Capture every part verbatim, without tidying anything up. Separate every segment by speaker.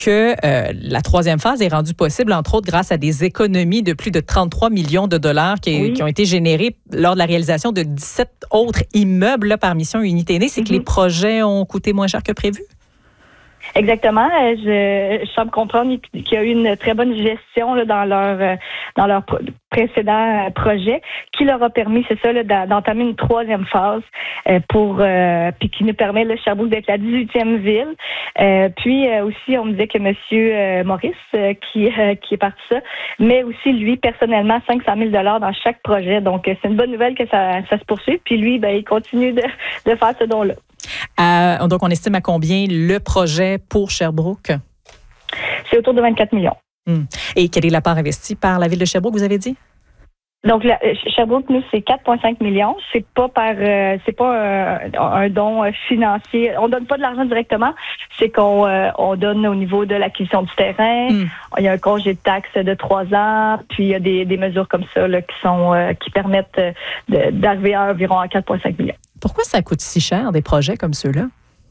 Speaker 1: que euh, la troisième phase est rendue possible, entre autres, grâce à des économies de plus de trente-trois millions de dollars qui, oui. qui ont été générées lors de la réalisation de dix-sept autres immeubles là, par Mission Unité Aînée. C'est mm-hmm. que les projets ont coûté moins cher que prévu?
Speaker 2: Exactement. Je, je semble comprendre qu'il y a eu une très bonne gestion là, dans leur dans leur précédent projet qui leur a permis, c'est ça, là, d'entamer une troisième phase euh, pour euh, puis qui nous permet là, Sherbrooke d'être la dix-huitième ville. Euh, puis euh, aussi, on me disait que Monsieur euh, Maurice, euh, qui euh, qui est parti ça, mais aussi lui personnellement cinq cent mille dollars dans chaque projet. Donc c'est une bonne nouvelle que ça ça se poursuive. Puis lui, ben il continue de de faire ce don-là.
Speaker 1: Euh, donc, on estime à combien le projet pour Sherbrooke?
Speaker 2: C'est autour de vingt-quatre millions.
Speaker 1: Hum. Et quelle est la part investie par la Ville de Sherbrooke, vous avez dit?
Speaker 2: Donc, la, Sherbrooke, nous, c'est quatre virgule cinq millions. C'est pas par, euh, c'est pas euh, un don financier. On donne pas de l'argent directement. C'est qu'on euh, on donne au niveau de l'acquisition du terrain. Mm. Il y a un congé de taxes de trois ans. Puis il y a des, des mesures comme ça là, qui sont euh, qui permettent de, d'arriver à environ à quatre virgule cinq millions.
Speaker 1: Pourquoi ça coûte si cher des projets comme ceux-là?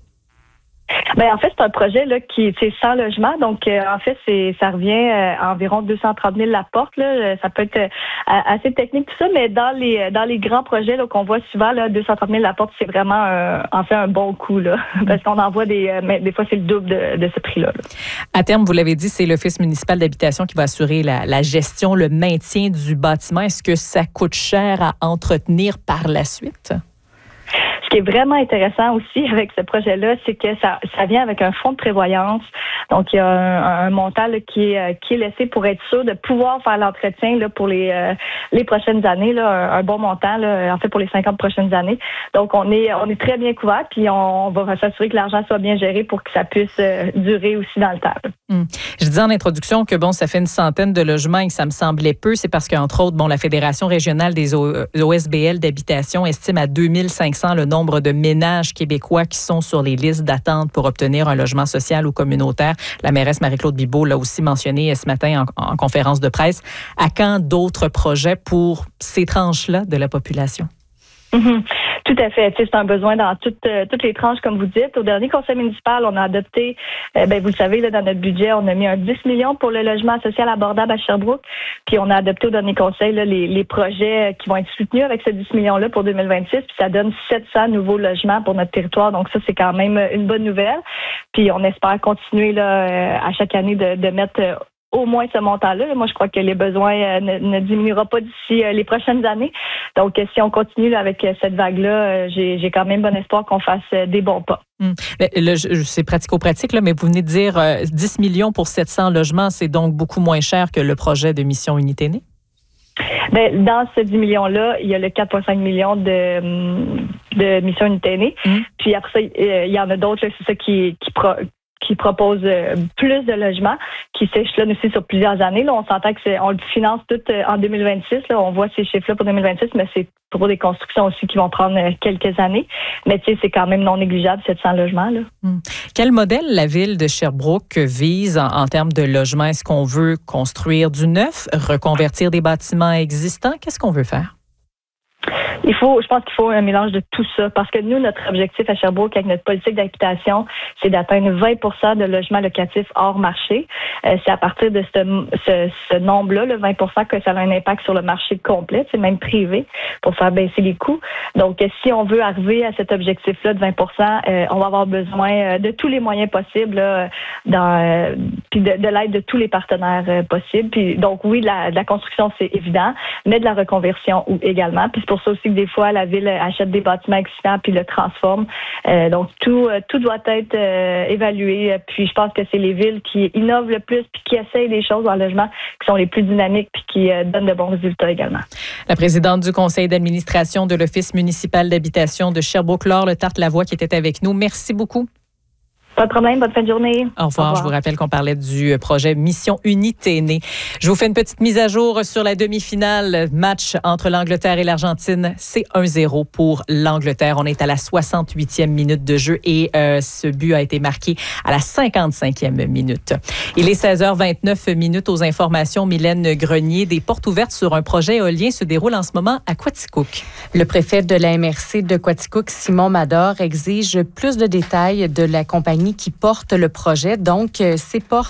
Speaker 2: Ben en fait, c'est un projet là qui c'est sans logement, donc euh, en fait c'est ça revient euh, à environ deux cent trente mille la porte là. Ça peut être euh, assez technique tout ça, mais dans les dans les grands projets là qu'on voit souvent là, deux cent trente mille la porte, c'est vraiment euh, en fait un bon coup là, parce qu'on en voit des euh, mais des fois c'est le double de, de ce prix-là. Là.
Speaker 1: À terme, vous l'avez dit, c'est l'Office municipal d'habitation qui va assurer la, la gestion, le maintien du bâtiment. Est-ce que ça coûte cher à entretenir par la suite?
Speaker 2: Ce qui est vraiment intéressant aussi avec ce projet-là, c'est que ça, ça vient avec un fonds de prévoyance. Donc, il y a un, un montant là, qui, est, qui est laissé pour être sûr de pouvoir faire l'entretien là, pour les, euh, les prochaines années. Là, un, un bon montant, là, en fait, pour les cinquante prochaines années. Donc, on est, on est très bien couvert, puis on, on va s'assurer que l'argent soit bien géré pour que ça puisse euh, durer aussi dans le temps.
Speaker 1: Hum. Je disais en introduction que, bon, ça fait une centaine de logements et que ça me semblait peu. C'est parce qu'entre autres, bon, la Fédération régionale des O S B L d'habitation estime à deux mille cinq cents le nombre de ménages québécois qui sont sur les listes d'attente pour obtenir un logement social ou communautaire. La mairesse Marie-Claude Bibeau l'a aussi mentionné ce matin en, en conférence de presse. À quand d'autres projets pour ces tranches-là de la population?
Speaker 2: Mm-hmm. Tout à fait. C'est un besoin dans toutes, euh, toutes les tranches, comme vous dites. Au dernier conseil municipal, on a adopté, euh, ben, vous le savez, là, dans notre budget, on a mis un dix millions pour le logement social abordable à Sherbrooke. Puis on a adopté au dernier conseil là, les, les projets qui vont être soutenus avec ce dix millions-là pour deux mille vingt-six. Puis ça donne sept cents nouveaux logements pour notre territoire. Donc ça, c'est quand même une bonne nouvelle. Puis on espère continuer là, à chaque année de, de mettre euh, au moins ce montant-là. Moi, je crois que les besoins euh, ne, ne diminueront pas d'ici euh, les prochaines années. Donc, euh, si on continue là, avec euh, cette vague-là, euh, j'ai, j'ai quand même bon espoir qu'on fasse euh, des bons pas.
Speaker 1: Hum. Là, c'est pratico-pratique, là, mais vous venez de dire euh, dix millions pour sept cents logements, c'est donc beaucoup moins cher que le projet de Mission Unité Aînée?
Speaker 2: Ben, dans ce dix millions-là, il y a le quatre virgule cinq millions de, de Mission Unité Aînée. Hum. Puis après ça, il y en a d'autres, là, c'est ça qui, qui pro, qui propose euh, plus de logements, qui s'échelonnent aussi sur plusieurs années. Là, on s'entend que c'est, on le finance tout euh, en deux mille vingt-six. Là, on voit ces chiffres-là pour deux mille vingt-six, mais c'est pour des constructions aussi qui vont prendre euh, quelques années. Mais tu sais, c'est quand même non négligeable, sept cents logements. Là.
Speaker 1: Hum. Quel modèle la ville de Sherbrooke vise en, en termes de logement? Est-ce qu'on veut construire du neuf, reconvertir des bâtiments existants? Qu'est-ce qu'on veut faire?
Speaker 2: Il faut, je pense qu'il faut un mélange de tout ça, parce que nous, notre objectif à Sherbrooke, avec notre politique d'habitation, c'est d'atteindre vingt pour cent de logements locatifs hors marché. Euh, c'est à partir de ce, ce, ce nombre-là, le vingt pour cent, que ça a un impact sur le marché complet, c'est même privé, pour faire baisser les coûts. Donc, si on veut arriver à cet objectif-là de vingt pour cent, euh, on va avoir besoin de tous les moyens possibles, là, dans, euh, puis de, de l'aide de tous les partenaires euh, possibles. Puis, donc, oui, la, la construction, c'est évident, mais de la reconversion également. Puis c'est pour ça aussi que des fois, la ville achète des bâtiments existants puis le transforme. Euh, donc, tout tout doit être euh, évalué. Puis, je pense que c'est les villes qui innovent le plus puis qui essayent des choses en logement qui sont les plus dynamiques puis qui euh, donnent de bons résultats également.
Speaker 1: La présidente du conseil d'administration de l'Office municipal d'habitation de Sherbrooke, Laure Le Tarte-Lavoie, qui était avec nous. Merci beaucoup.
Speaker 2: Pas de problème, bonne fin de journée.
Speaker 1: Au revoir. Au revoir. Je vous rappelle qu'on parlait du projet Mission Unité Aînée. Je vous fais une petite mise à jour sur la demi-finale. Match entre l'Angleterre et l'Argentine. C'est un zéro pour l'Angleterre. On est à la soixante-huitième minute de jeu et euh, ce but a été marqué à la cinquante-cinquième minute. Il est seize heures vingt-neuf minutes aux informations. Mylène Grenier, des portes ouvertes sur un projet éolien se déroulent en ce moment à Quaticook.
Speaker 3: Le préfet de la M R C de Quaticook, Simon Mador, exige plus de détails de la compagnie compagnie qui porte le projet. Donc, ces portes